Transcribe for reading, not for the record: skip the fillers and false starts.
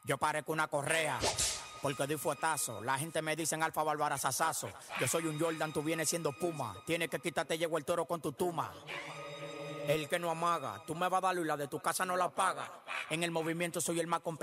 Yo parezco una correa, porque doy fuetazo. La gente me dicen Alfa Bárbara Sasazo. Yo soy un Jordan, tú vienes siendo Puma. Tienes que quitarte, llegó el toro con tu tuma. El que no amaga, tú me vas a dar y la de tu casa no la paga. En el movimiento soy el más completo.